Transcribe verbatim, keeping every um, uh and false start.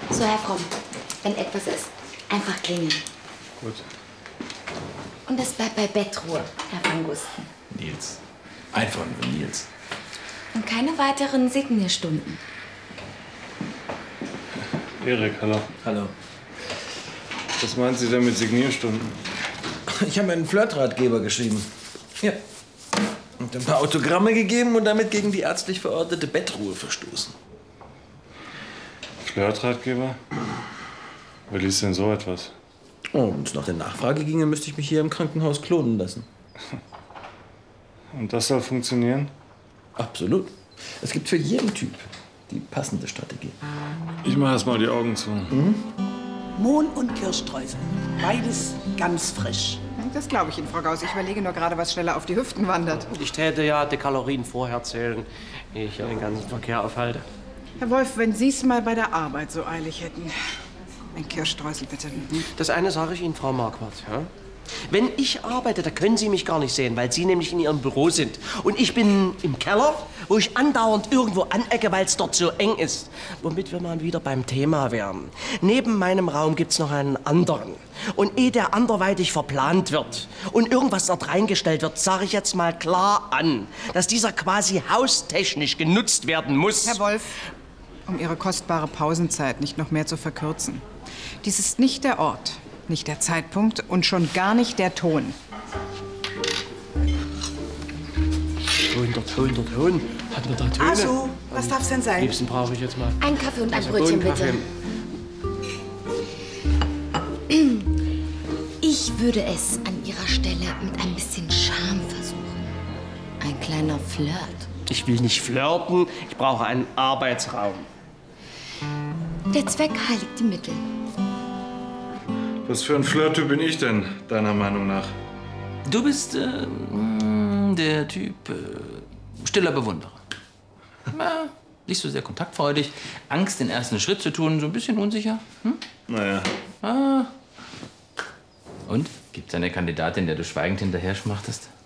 So, Herr Fromm, wenn etwas ist, einfach klingeln. Gut. Und das bleibt bei Bettruhe, Herr van Gusten. Nils. Einfach nur Nils. Und keine weiteren Signierstunden. Erik, hallo. Hallo. Was meinen Sie denn mit Signierstunden? Ich habe einen Flirtratgeber geschrieben. Ja. Und ein paar Autogramme gegeben und damit gegen die ärztlich verordnete Bettruhe verstoßen. Flirtratgeber? Wer liest denn so etwas? Oh, wenn es nach der Nachfrage ginge, müsste ich mich hier im Krankenhaus klonen lassen. Und das soll funktionieren? Absolut. Es gibt für jeden Typ die passende Strategie. Ich mache erst mal die Augen zu. Mhm. Mohn und Kirschstreusel. Beides ganz frisch. Das glaube ich Ihnen, Frau Gauss. Ich überlege nur gerade, was schneller auf die Hüften wandert. Ich täte ja die Kalorien vorher zählen, ehe ich den ganzen Verkehr aufhalte. Herr Wolf, wenn Sie es mal bei der Arbeit so eilig hätten. Ein Kirschstreusel, bitte. Das eine sage ich Ihnen, Frau Marquardt. Ja? Wenn ich arbeite, da können Sie mich gar nicht sehen, weil Sie nämlich in Ihrem Büro sind. Und ich bin im Keller, wo ich andauernd irgendwo anecke, weil es dort so eng ist. Womit wir mal wieder beim Thema wären. Neben meinem Raum gibt es noch einen anderen. Und ehe der anderweitig verplant wird und irgendwas dort reingestellt wird, sage ich jetzt mal klar an, dass dieser quasi haustechnisch genutzt werden muss. Herr Wolf, um Ihre kostbare Pausenzeit nicht noch mehr zu verkürzen. Dies ist nicht der Ort. Nicht der Zeitpunkt und schon gar nicht der Ton. Ton, der Ton, der Ton. Hat man da Töne? Also, was darf's denn sein? Am liebsten brauche ich jetzt mal... Ein Kaffee und ein also Brötchen, Kaffee. bitte. Ich würde es an Ihrer Stelle mit ein bisschen Charme versuchen. Ein kleiner Flirt. Ich will nicht flirten, ich brauche einen Arbeitsraum. Der Zweck heiligt die Mittel. Was für ein Flirttyp bin ich denn, deiner Meinung nach? Du bist äh, der Typ äh, stiller Bewunderer. Na, nicht so sehr kontaktfreudig, Angst, den ersten Schritt zu tun, so ein bisschen unsicher. Hm? Naja. Ah. Und? Gibt's eine Kandidatin, der du schweigend hinterher schmachtest?